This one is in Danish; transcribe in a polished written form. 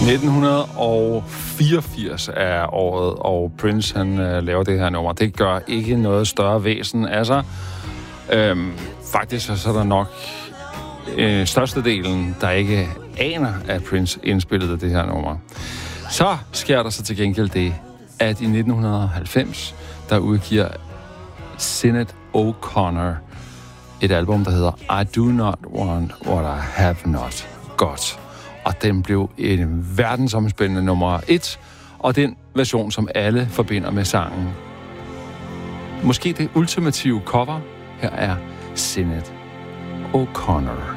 1984 er året, og Prince han laver det her nummer. Det gør ikke noget større væsen af sig. Faktisk så er der nok størstedelen, der ikke aner, at Prince indspillede det her nummer. Så sker der så til gengæld det, at i 1990, der udgiver Sinéad O'Connor et album, der hedder I Do Not Want What I Have Not Got. Og den blev en verdensomspændende nummer 1, og den version, som alle forbinder med sangen. Måske det ultimative cover. Her er Sinéad O'Connor.